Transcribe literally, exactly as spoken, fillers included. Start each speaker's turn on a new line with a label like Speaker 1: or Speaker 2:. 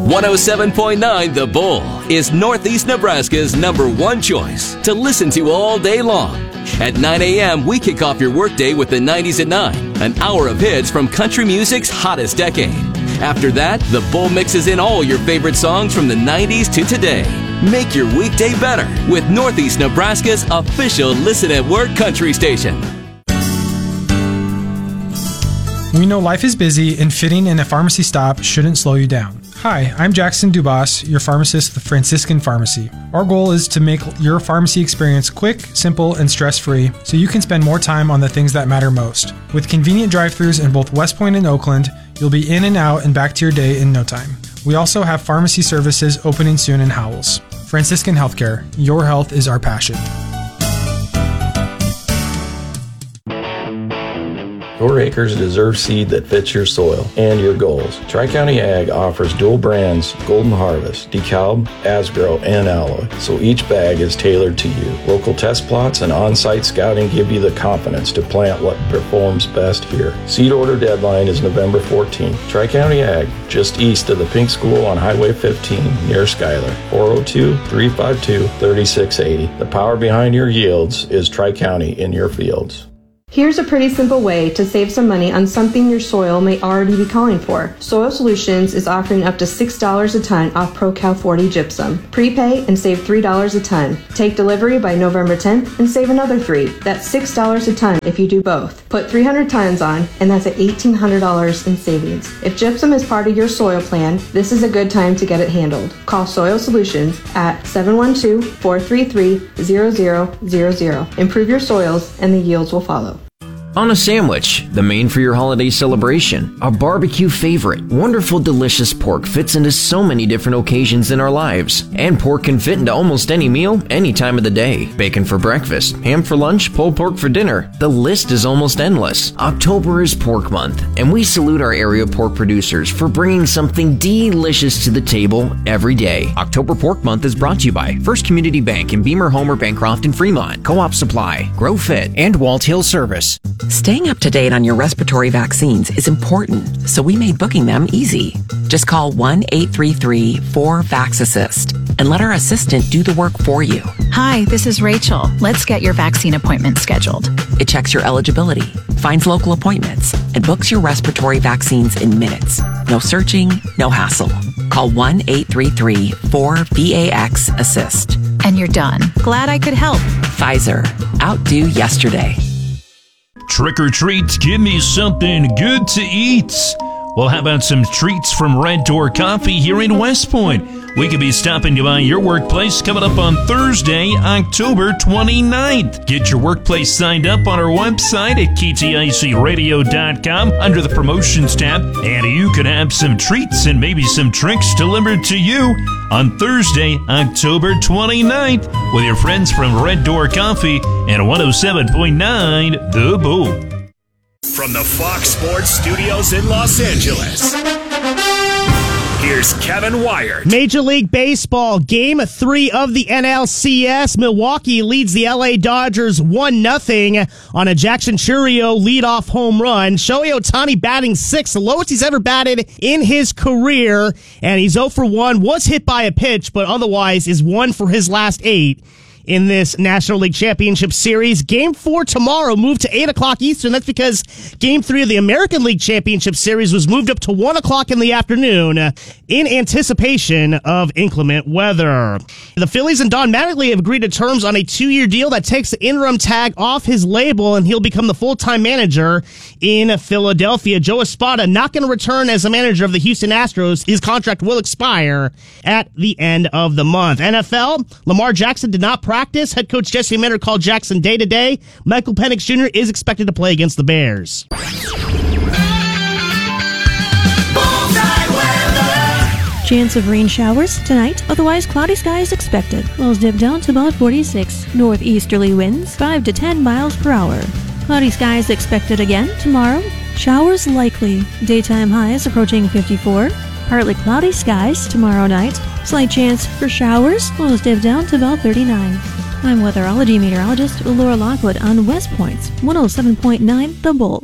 Speaker 1: one oh seven point nine The Bull is Northeast Nebraska's number one choice to listen to all day long. At nine a.m., we kick off your workday with the nineties at nine, an hour of hits from country music's hottest decade. After that, The Bull mixes in all your favorite songs from the nineties to today. Make your weekday better with Northeast Nebraska's official Listen at Work country station.
Speaker 2: We know life is busy and fitting in a pharmacy stop shouldn't slow you down. Hi, I'm Jackson Dubas, your pharmacist at the Franciscan Pharmacy. Our goal is to make your pharmacy experience quick, simple, and stress-free so you can spend more time on the things that matter most. With convenient drive-thrus in both West Point and Oakland, you'll be in and out and back to your day in no time. We also have pharmacy services opening soon in Howells. Franciscan Healthcare, your health is our passion.
Speaker 3: Your acres deserve seed that fits your soil and your goals. Tri-County Ag offers dual brands Golden Harvest, DeKalb, Asgrow, and Alloy, so each bag is tailored to you. Local test plots and on-site scouting give you the confidence to plant what performs best here. Seed order deadline is November fourteenth. Tri-County Ag, just east of the Pink School on Highway fifteen near Schuyler. four oh two, three five two, three six eight oh. The power behind your yields is Tri-County in your fields.
Speaker 4: Here's a pretty simple way to save some money on something your soil may already be calling for. Soil Solutions is offering up to six dollars a ton off ProCal forty gypsum. Prepay and save three dollars a ton. Take delivery by November tenth and save another three dollars. That's six dollars a ton if you do both. Put three hundred tons on and that's at eighteen hundred dollars in savings. If gypsum is part of your soil plan, this is a good time to get it handled. Call Soil Solutions at seven one two, four three three, zero zero zero zero. Improve your soils and the yields will follow.
Speaker 5: On a sandwich, the main for your holiday celebration, a barbecue favorite. Wonderful, delicious pork fits into so many different occasions in our lives. And pork can fit into almost any meal, any time of the day. Bacon for breakfast, ham for lunch, pulled pork for dinner. The list is almost endless. October is Pork Month, and we salute our area pork producers for bringing something delicious to the table every day. October Pork Month is brought to you by First Community Bank in Beamer, Homer, Bancroft, and Fremont, Co-op Supply, Grow Fit, and Walt Hill Service.
Speaker 6: Staying up to date on your respiratory vaccines is important, so we made booking them easy. Just call one eight three three, four, VAX assist and let our assistant do the work for you.
Speaker 7: Hi, this is Rachel. Let's get your vaccine appointment scheduled.
Speaker 6: It checks your eligibility, finds local appointments, and books your respiratory vaccines in minutes. No searching, no hassle. Call one eight three three, four, VAX assist.
Speaker 7: And you're done. Glad I could help.
Speaker 6: Pfizer. Outdo yesterday.
Speaker 8: Trick or treat, give me something good to eat. Well, how about some treats from Red Door Coffee here in West Point? We could be stopping by your workplace coming up on Thursday, October twenty-ninth. Get your workplace signed up on our website at K T I C radio dot com under the Promotions tab, and you could have some treats and maybe some tricks delivered to you on Thursday, October twenty-ninth with your friends from Red Door Coffee and one oh seven point nine The Bull.
Speaker 9: From the Fox Sports Studios in Los Angeles, here's Kevin Wyatt.
Speaker 10: Major League Baseball, Game three of the N L C S. Milwaukee leads the L A Dodgers one nothing on a Jackson Chourio leadoff home run. Shohei Ohtani batting sixth, the lowest he's ever batted in his career, and he's oh for one. Was hit by a pitch, but otherwise is one for his last eight in this National League Championship Series. Game four tomorrow moved to eight o'clock Eastern. That's because Game three of the American League Championship Series was moved up to one o'clock in the afternoon in anticipation of inclement weather. The Phillies and Don Mattingly have agreed to terms on a two-year deal that takes the interim tag off his label, and he'll become the full-time manager in Philadelphia. Joe Espada not going to return as a manager of the Houston Astros. His contract will expire at the end of the month. N F L, Lamar Jackson did not practice. Head coach Jesse Minter called Jackson day-to-day. Michael Penix Junior is expected to play against the Bears.
Speaker 11: Chance of rain showers tonight, otherwise cloudy skies expected. Lows dip down to about forty-six. Northeasterly winds five to ten miles per hour. Cloudy skies expected again tomorrow. Showers likely. Daytime highs approaching fifty-four. Partly cloudy skies tomorrow night. Slight chance for showers. Lows dip down to about thirty-nine. I'm weatherology meteorologist Laura Lockwood on West Point's one oh seven point nine The Bull.